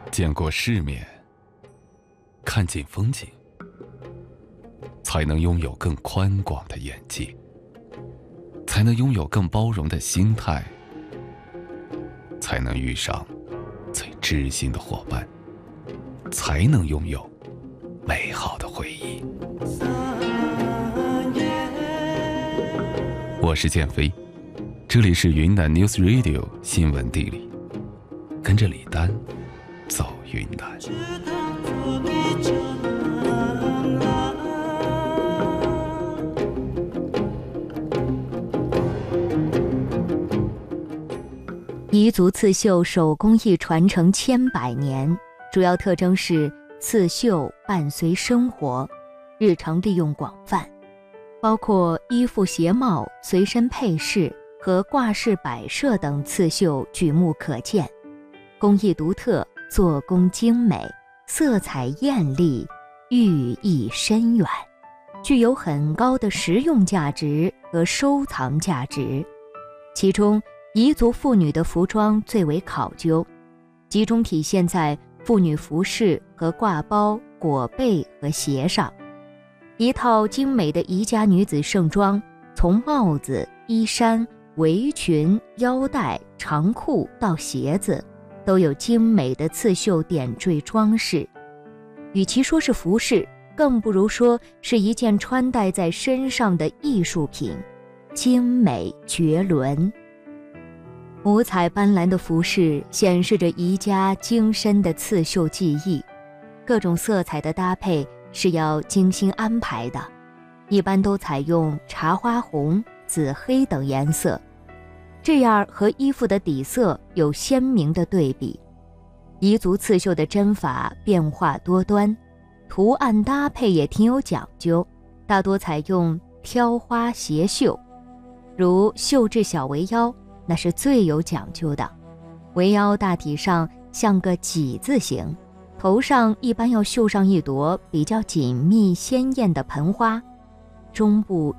见过世面，看尽风景，才能拥有更宽广的眼界，才能拥有更包容的心态，才能遇上最知心的伙伴，才能拥有美好的回忆。我是建飞，这里是云南 News Radio 新闻地理，跟着李丹走云南。 彝族刺绣手工艺传承100年，主要特征是刺绣伴随生活，日常利用广泛，包括衣服、鞋帽、随身配饰和挂饰摆设等刺绣举目可见，工艺独特，做工精美，色彩艳丽，寓意深远，具有很高的实用价值和收藏价值。其中彝族妇女的服装最为考究，集中体现在妇女服饰和挂包、裹被和鞋上。一套精美的彝家女子盛装，从帽子、衣衫、围裙、腰带、长裤到鞋子，都有精美的刺绣点缀装饰。与其说是服饰，更不如说是一件穿戴在身上的艺术品，精美绝伦。五彩斑斓的服饰显示着彝家精深的刺绣技艺，各种色彩的搭配是要精心安排的，一般都采用茶花红、紫黑等颜色，这样和衣服的底色有鲜明的对比。彝族刺绣的针法变化多端，图案搭配也挺有讲究，大多采用挑花斜绣，如绣制小围腰，那是最有讲究的。围腰大体上像个几字形，头上一般要绣上一朵比较紧密鲜艳的盆花，中部